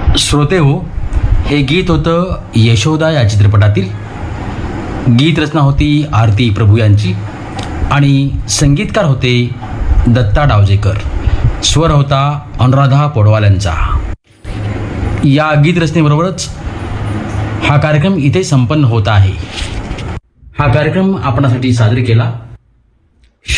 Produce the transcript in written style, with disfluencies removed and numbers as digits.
श्रोते हो, हे गीत होतं यशोदा या चित्रपटातील. गीत रचना होती आरती प्रभू यांची आणि संगीतकार होते दत्ता डावजेकर. स्वर होता अनुराधा पौडवाल यांचा. या गीत रचनेबरोबरच हा कार्यक्रम इथे संपन्न होत आहे. हा कार्यक्रम आपणासाठी सादर केला